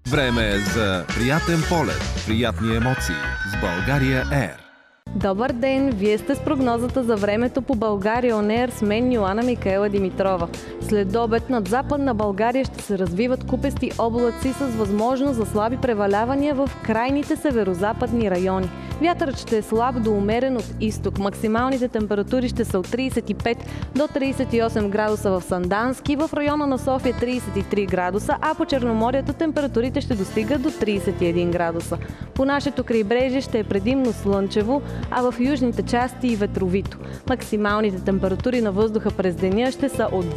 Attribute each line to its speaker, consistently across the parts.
Speaker 1: Време е за приятен полет, приятни емоции с България Air.
Speaker 2: Добър ден! Вие сте с прогнозата за времето по България On Air с мен Йоана Микаела Димитрова. След обед над Западна България ще се развиват купести облаци с възможност за слаби превалявания в крайните северозападни райони. Вятърът ще е слаб до умерен от изток. Максималните температури ще са от 35 до 38 градуса в Сандански, в района на София 33 градуса, а по Черноморието температурите ще достигат до 31 градуса. По нашето крайбрежие ще е предимно слънчево, а в южните части и ветровито. Максималните температури на въздуха през деня ще са от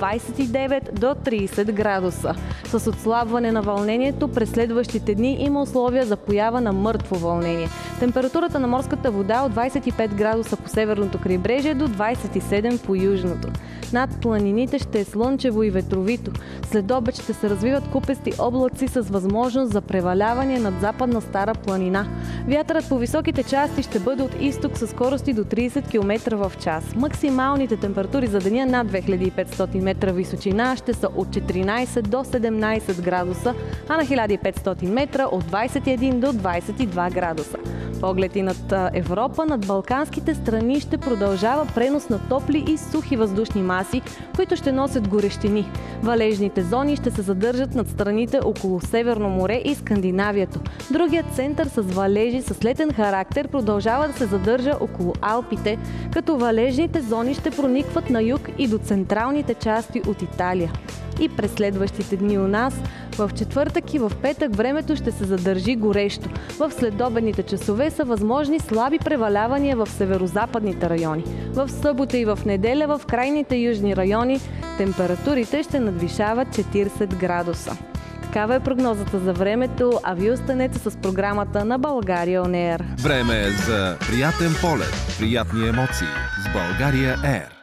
Speaker 2: 29 до 30 градуса. С отслабване на вълнението през следващите дни има условия за поява на мъртво вълнение. Температурата на морската вода от 25 градуса по северното крайбрежие до 27 по южното. Над планините ще е слънчево и ветровито. След обед ще се развиват купести облаци с възможност за преваляване над Западна Стара планина. Вятърът по високите части ще бъде от изток със скорости до 30 км в час. Максималните температури за деня над 2500 метра височина ще са от 14 до 17 градуса, а на 1500 метра от 21 до 22 градуса. Поглед и над Европа, над балканските страни ще продължава пренос на топли и сухи въздушни маси, които ще носят горещини. Валежните зони ще се задържат над страните около Северно море и Скандинавието. Другият център с валежи с летен характер продължава да се задържа около Алпите, като валежните зони ще проникват на юг и до централните части от Италия. И през следващите дни у нас, в четвъртък и в петък времето ще се задържи горещо. В следобедните часове са възможни слаби превалявания в северозападните райони. В събота и в неделя в крайните южни райони температурите ще надвишават 40 градуса. Такава е прогнозата за времето, а вие останете с програмата на България On Air.
Speaker 1: Време е за приятен полет, приятни емоции с България Air.